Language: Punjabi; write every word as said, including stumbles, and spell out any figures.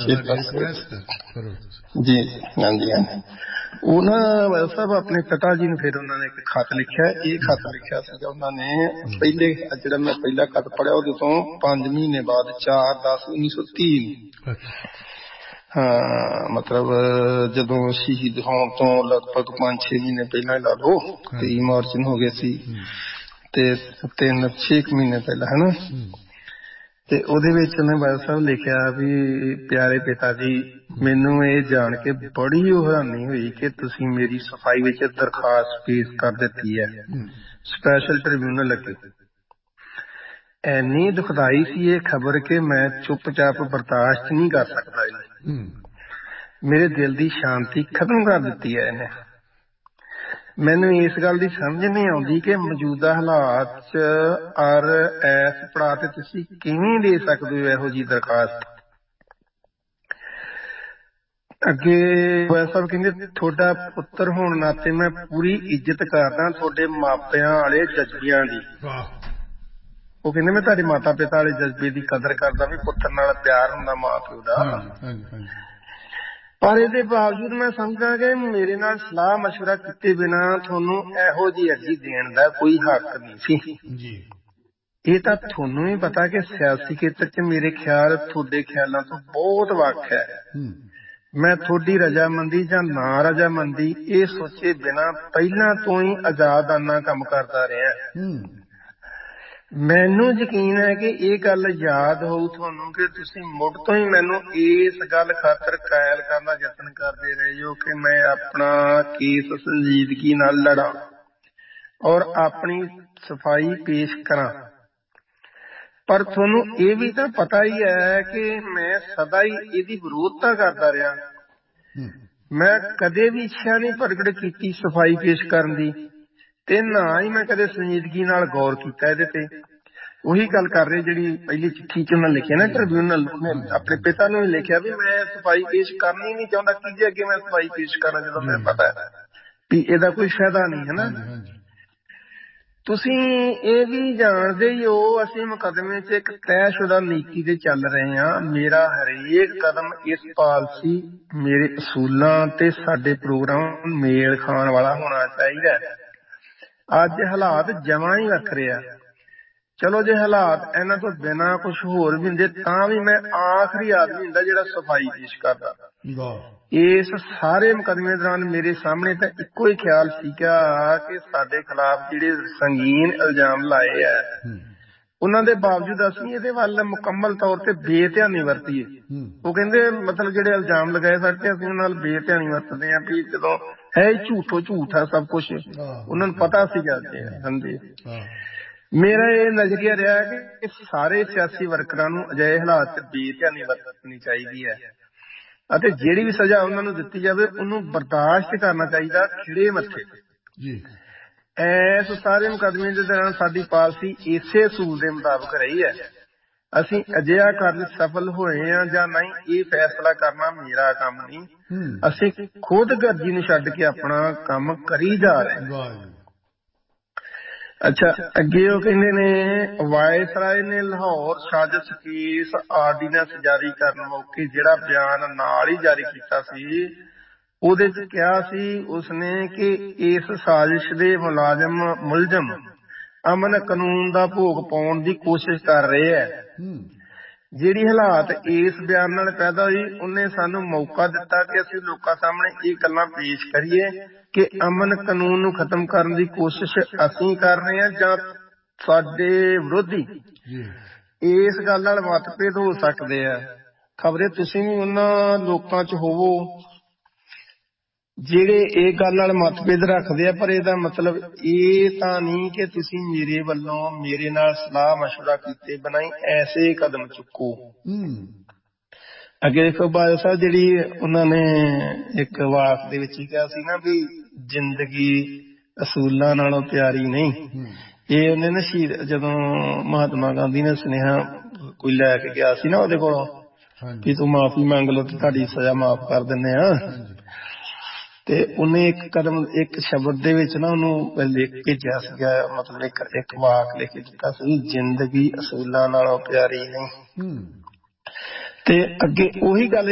जी हाँ जी हाँ ਉਹ ਨਾ ਵੈਦ ਸਾਹਿਬ ਆਪਣੇ ਪਿਤਾ ਜੀ ਨੂੰ ਫਿਰ ਉਹਨਾਂ ਨੇ ਇੱਕ ਖਤ ਲਿਖਿਆ। ਇਹ ਖਤ ਲਿਖਿਆ ਸੀਗਾ ਉਹਨਾਂ ਨੇ ਪਹਿਲੇ, ਜਿਹੜਾ ਮੈਂ ਪਹਿਲਾ ਖਤ ਪੜਿਆ ਉਹਦੇ ਤੋਂ ਪੰਜ ਮਹੀਨੇ ਬਾਅਦ ਚਾਰ ਦਸ ਉੱਨੀ ਸੌ ਤੀਹ ਹਾਂ, ਮਤਲਬ ਜਦੋਂ ਸ਼ਹੀਦ ਹੋਣ ਤੋਂ ਲਗਭਗ ਪੰਜ ਛੇ ਮਹੀਨੇ ਪਹਿਲਾਂ ਲਾ ਲਓ, ਤੇਈ ਮਾਰਚ ਨੂੰ ਹੋ ਗਏ ਸੀ ਤੇ ਤਿੰਨ ਛੇ ਕੁ ਮਹੀਨੇ ਪਹਿਲਾਂ ਹਨਾ। ਤੇ ਉਹਦੇ ਵਿੱਚ ਉਹਨੇ ਬਾਦਲ ਸਾਹਿਬ ਲਿਖਿਆ ਵੀ ਪਿਆਰੇ ਪਿਤਾ ਜੀ, ਮੈਨੂੰ ਇਹ ਜਾਣ ਕੇ ਬੜੀ ਹੈਰਾਨੀ ਹੋਈ ਕਿ ਤੁਸੀਂ ਮੇਰੀ ਸਫਾਈ ਵਿੱਚ ਦਰਖਾਸਤ ਪੇਸ਼ ਕਰ ਦਿੱਤੀ ਹੈ ਸਪੈਸ਼ਲ ਟ੍ਰਿਬਿਊਨਲ ਅੱਗੇ। ਐਨੀ ਦੁਖਦਾਈ ਸੀ ਇਹ ਖਬਰ ਕਿ ਮੈਂ ਚੁੱਪਚਾਪ ਬਰਦਾਸ਼ਤ ਨਹੀਂ ਕਰ ਸਕਦਾ। ਮੇਰੇ ਦਿਲ ਦੀ ਸ਼ਾਂਤੀ ਖਤਮ ਕਰ ਦਿੱਤੀ ਹੈ ਇਹਨੇ। ਮੈਨੂੰ ਇਸ ਗੱਲ ਦੀ ਸਮਝ ਨਹੀਂ ਆਉਂਦੀ ਕਿ ਮੌਜੂਦਾ ਹਾਲਾਤ ਚ ਔਰ ਐਸ ਪੜਾਅ ਤੇ ਤੁਸੀਂ ਕਿਵੇਂ ਦੇ ਸਕਦੇ ਹੋ ਇਹੋ ਜਿਹੀ ਦਰਖਾਸਤ। ਅੱਗੇ ਬਾਦਲ ਸਾਹਿਬ ਕਹਿੰਦੇ ਤੁਹਾਡਾ ਪੁੱਤਰ ਹੋਣ ਨਾਤੇ ਮੈਂ ਪੂਰੀ ਇੱਜ਼ਤ ਕਰਦਾ ਤੁਹਾਡੇ ਮਾਪਿਆਂ ਵਾਲੇ ਜਜ਼ਬਿਆਂ ਦੀ। ਉਹ ਕਹਿੰਦੇ ਮੈਂ ਤੁਹਾਡੇ ਮਾਤਾ ਪਿਤਾ ਵਾਲੇ ਜਜ਼ਬੇ ਦੀ ਕਦਰ ਕਰਦਾ ਵੀ ਪੁੱਤਰ ਨਾਲ ਪਿਆਰ ਹੁੰਦਾ ਮਾਂ ਪਿਓ ਦਾ, ਪਰ ਇਹਦੇ ਬਾਵਜੂਦ ਮੈਂ ਸਮਝਦਾ ਕਿ ਮੇਰੇ ਨਾਲ ਸਲਾਹ ਮਸ਼ਵਰਾ ਕੀਤੇ ਬਿਨਾ ਤੁਹਾਨੂੰ ਇਹੋ ਜਿਹੀ ਅਰਜ਼ੀ ਦੇਣ ਦਾ ਕੋਈ ਹੱਕ ਨਹੀਂ ਸੀ। ਇਹ ਤਾਂ ਤੁਹਾਨੂੰ ਵੀ ਪਤਾ ਕਿ ਸਿਆਸੀ ਖੇਤਰ ਚ ਮੇਰੇ ਖਿਆਲ ਤੁਹਾਡੇ ਖਿਆਲਾਂ ਤੋਂ ਬਹੁਤ ਵੱਖ ਹੈ। ਮੈਂ ਤੁਹਾਡੀ ਰਜਾਮੰਦੀ ਜਾਂ ਨਾ ਰਜਾਮੰਦੀ ਇਹ ਸੋਚੇ ਬਿਨਾ ਪਹਿਲਾਂ ਤੋਂ ਹੀ ਆਜ਼ਾਦਾਨਾ ਕੰਮ ਕਰਦਾ ਰਿਹਾ। ਮੈਨੂੰ ਯਕੀਨ ਹੈ ਕਿ ਇਹ ਗੱਲ ਯਾਦ ਹੋਊ ਤੁਹਾਨੂੰ ਕਿ ਤੁਸੀਂ ਮੁੱਢ ਤੋਂ ਹੀ ਮੈਨੂੰ ਇਸ ਗੱਲ ਖਾਤਰ ਕਾਇਲ ਕਰਨ ਦਾ ਯਤਨ ਕਰਦੇ ਰਹੇ ਹੋ ਕਿ ਮੈਂ ਆਪਣਾ ਕੇਸ ਸੰਜੀਦਗੀ ਨਾਲ ਲੜਾਂ ਔਰ ਆਪਣੀ ਸਫਾਈ ਪੇਸ਼ ਕਰਾਂ। ਪਰ ਤੁਹਾਨੂੰ ਇਹ ਵੀ ਤਾਂ ਪਤਾ ਹੀ ਹੈ ਕਿ ਮੈਂ ਸਦਾ ਹੀ ਇਹਦੀ ਵਿਰੋਧਤਾ ਕਰਦਾ ਰਿਹਾ। ਮੈਂ ਕਦੇ ਵੀ ਇੱਛਾ ਨਹੀਂ ਪ੍ਰਗਟ ਕੀਤੀ ਸਫਾਈ ਪੇਸ਼ ਕਰਨ ਦੀ, ਤੇ ਨਾ ਹੀ ਮੈਂ ਕਦੇ ਸੰਜੀਦਗੀ ਨਾਲ ਗੌਰ ਕੀਤਾ ਇਹਦੇ ਤੇ। ਉਹੀ ਗੱਲ ਕਰ ਰਹੇ ਜਿਹੜੀ ਪਹਿਲੀ ਚਿੱਠੀ ਚ ਉਹਨਾਂ ਲਿਖਿਆ ਨਾ ਟ੍ਰਿਬਿਊਨਲ, ਉਹਨੇ ਆਪਣੇ ਪਿਤਾ ਨੂੰ ਹੀ ਲਿਖਿਆ ਵੀ ਮੈਂ ਸਫਾਈ ਪੇਸ਼ ਕਰਨੀ ਨਹੀਂ ਚਾਹੁੰਦਾ, ਕਿਹਦੇ ਅੱਗੇ ਮੈਂ ਸਫਾਈ ਪੇਸ਼ ਕਰਾਂ ਜਦੋਂ ਮੈਨੂੰ ਪਤਾ ਵੀ ਇਹਦਾ ਕੋਈ ਫਾਇਦਾ ਨਹੀਂ ਹੈ ਨਾ। ਤੁਸੀਂ ਇਹ ਵੀ ਜਾਣਦੇ ਹੀ ਹੋ ਅਸੀਂ ਮੁਕੱਦਮੇ ਚ ਇੱਕ ਤੈਅਸ਼ੁਦਾ ਨੀਤੀ ਤੇ ਚੱਲ ਰਹੇ ਹਾਂ। ਮੇਰਾ ਹਰੇਕ ਕਦਮ ਇਸ ਪਾਲਸੀ, ਮੇਰੇ ਅਸੂਲਾਂ ਤੇ ਸਾਡੇ ਪ੍ਰੋਗਰਾਮ ਮੇਲ ਖਾਣ ਵਾਲਾ ਹੋਣਾ ਚਾਹੀਦਾ। ਅੱਜ ਹਾਲਾਤ ਜਮਾਂ ਹੀ ਵੱਖਰੇ ਆ। ਚਲੋ ਜੇ ਹਾਲਾਤ ਇਹਨਾਂ ਤੋਂ ਬਿਨਾਂ ਕੁਛ ਹੋਰ ਵੀ ਹੁੰਦੇ ਤਾਂ ਵੀ ਮੈਂ ਆਖਰੀ ਆਦਮੀ ਹੁੰਦਾ ਜਿਹੜਾ ਸਫਾਈ ਪੇਸ਼ ਕਰਦਾ। ਇਸ ਸਾਰੇ ਮੁਕੱਦਮੇ ਦੌਰਾਨ ਮੇਰੇ ਸਾਹਮਣੇ ਤਾਂ ਇੱਕੋ ਹੀ ਖਿਆਲ ਸੀਗਾ ਕਿ ਸਾਡੇ ਖਿਲਾਫ ਜਿਹੜੇ ਸੰਗੀਨ ਇਲਜ਼ਾਮ ਲਾਏ ਆ ਉਹਨਾਂ ਦੇ ਬਾਵਜੂਦ ਅਸੀਂ ਇਹਦੇ ਵੱਲ ਮੁਕੰਮਲ ਤੌਰ ਤੇ ਬੇਧਿਆਨੀ ਵਰਤੀਏ। ਉਹ ਕਹਿੰਦੇ ਮਤਲਬ ਜਿਹੜੇ ਇਲਜ਼ਾਮ ਲਗਾਏ ਸਾਡੇ ਤੇ ਅਸੀਂ ਉਹਨਾਂ ਨਾਲ ਬੇਧਿਆਨੀ ਵਰਤਦੇ ਹਾਂ ਵੀ ਜਦੋਂ ਹੈ ਝੂਠੋ ਝੂਠ ਆ ਸਭ ਕੁਛ, ਉਹਨਾਂ ਨੂੰ ਪਤਾ ਸੀਗਾ। ਹਾਂਜੀ, ਮੇਰਾ ਇਹ ਨਜ਼ਰੀਆ ਰਿਹਾ ਕਿ ਸਾਰੇ ਸਿਆਸੀ ਵਰਕਰਾਂ ਨੂੰ ਅਜਿਹੇ ਹਾਲਾਤ ਚ ਬੇਧਿਆਨੀ ਵਰਤਣੀ ਚਾਹੀਦੀ ਹੈ ਅਤੇ ਜਿਹੜੀ ਵੀ ਸਜ਼ਾ ਉਹਨਾਂ ਨੂੰ ਦਿੱਤੀ ਜਾਵੇ ਉਹਨੂੰ ਬਰਦਾਸ਼ਤ ਕਰਨਾ ਚਾਹੀਦਾ ਖਿੜੇ ਮੱਥੇ। ਇਸ ਸਾਰੇ ਮੁਕੱਦਮੇ ਦੇ ਦੌਰਾਨ ਸਾਡੀ ਪਾਲਸੀ ਇਸੇ ਅਸੂਲ ਦੇ ਮੁਤਾਬਕ ਰਹੀ ਹੈ। ਅਸੀਂ ਅਜਿਹਾ ਕਰਨ ਸਫਲ ਹੋਏ ਹਾਂ ਜਾਂ ਨਹੀਂ ਇਹ ਫੈਸਲਾ ਕਰਨਾ ਮੇਰਾ ਕੰਮ ਨਹੀਂ। ਅਸੀਂ ਖੁਦ ਗਰਜੀ ਨੂੰ ਛੱਡ ਕੇ ਆਪਣਾ ਕੰਮ ਕਰੀ ਜਾ ਰਹੇ ਹਾਂ। ਅੱਛਾ, ਅੱਗੇ ਉਹ ਕਹਿੰਦੇ ਨੇ ਵਾਇਸਰਾਏ ਨੇ ਲਾਹੌਰ ਸਾਜ਼ਿਸ਼ ਕੇਸ ਆਰਡੀਨੈਂਸ ਜਾਰੀ ਕਰਨ ਮੌਕੇ ਜਿਹੜਾ ਬਿਆਨ ਨਾਲ ਹੀ ਜਾਰੀ ਕੀਤਾ ਸੀ ਉਹਦੇ ਚ ਕਿਹਾ ਸੀ ਉਸਨੇ ਕਿ ਇਸ ਸਾਜ਼ਿਸ਼ ਦੇ ਮੁਲਾਜ਼ਮ ਮੁਲਜ਼ਮ ਅਮਨ ਕਾਨੂੰਨ ਦਾ ਭੋਗ ਪਾਉਣ ਦੀ ਕੋਸ਼ਿਸ਼ ਕਰ ਰਹੇ ਹੈ। ਜਿਹੜੀ ਹਾਲਾਤ ਇਸ ਬਿਆਨ ਨਾਲ ਪੈਦਾ ਹੋਈ ਉਹਨੇ ਸਾਨੂੰ ਮੌਕਾ ਦਿੱਤਾ ਕਿ ਅਸੀਂ ਲੋਕਾਂ ਸਾਹਮਣੇ ਇਹ ਗੱਲਾਂ ਪੇਸ਼ ਕਰੀਏ ਕਿ ਅਮਨ ਕਾਨੂੰਨ ਨੂੰ ਖਤਮ ਕਰਨ ਦੀ ਕੋਸ਼ਿਸ਼ ਅਸੀਂ ਕਰ ਰਹੇ ਹਾਂ ਜਾਂ ਸਾਡੇ ਵਿਰੋਧੀ। ਇਸ ਗੱਲ ਨਾਲ ਮਤਭੇਦ ਹੋ ਸਕਦੇ ਆ। ਖਬਰੇ ਤੁਸੀਂ ਵੀ ਉਹਨਾਂ ਲੋਕਾਂ ਚ ਹੋਵੋ ਜਿਹੜੇ ਇਹ ਗੱਲ ਨਾਲ ਮਤਭੇਦ ਰੱਖਦੇ ਆ, ਪਰ ਇਹਦਾ ਮਤਲਬ ਇਹ ਤਾਂ ਨਹੀਂ ਕਿ ਤੁਸੀਂ ਮੇਰੇ ਵੱਲੋਂ ਮੇਰੇ ਨਾਲ ਸਲਾਹ ਮਸ਼ਵਰਾ ਕੀਤੇ ਬਿਨਾਂ ਹੀ ਐਸੇ ਕਦਮ ਚੁੱਕੋ। ਅੱਗੇ ਦੇਖੋ ਬਾਦਲ ਸਾਹਿਬ ਜਿਹੜੀ ਉਹਨਾਂ ਨੇ ਇੱਕ ਵਾਕ ਦੇ ਵਿੱਚ ਕਿਹਾ ਸੀ ਨਾ ਵੀ ਜ਼ਿੰਦਗੀ ਅਸੂਲਾਂ ਨਾਲੋਂ ਪਿਆਰੀ ਨਹੀਂ। ਇਹ ਉਹਨੇ ਨਾ ਸ਼ਹੀਦ ਜਦੋਂ ਮਹਾਤਮਾ ਗਾਂਧੀ ਨੇ ਸੁਨੇਹਾ ਕੋਈ ਲੈ ਕੇ ਗਿਆ ਸੀ ਨਾ ਉਹਦੇ ਕੋਲੋਂ ਵੀ ਤੂੰ ਮਾਫ਼ੀ ਮੰਗ ਲਓ ਤੇ ਤੁਹਾਡੀ ਸਜ਼ਾ ਮਾਫ਼ ਕਰ ਦਿੰਦੇ ਆ, ਤੇ ਉਹਨੇ ਇੱਕ ਕਦਮ ਇੱਕ ਸ਼ਬਦ ਦੇ ਵਿੱਚ ਨਾ ਉਹਨੂੰ ਲਿਖ ਭੇਜਿਆ ਸੀਗਾ, ਮਤਲਬ ਇੱਕ ਇੱਕ ਵਾਕ ਲਿਖ ਦਿੱਤਾ ਸੀ ਜ਼ਿੰਦਗੀ ਅਸੂਲਾਂ ਨਾਲੋਂ ਪਿਆਰੀ ਨਹੀਂ। ਤੇ ਅੱਗੇ ਉਹੀ ਗੱਲ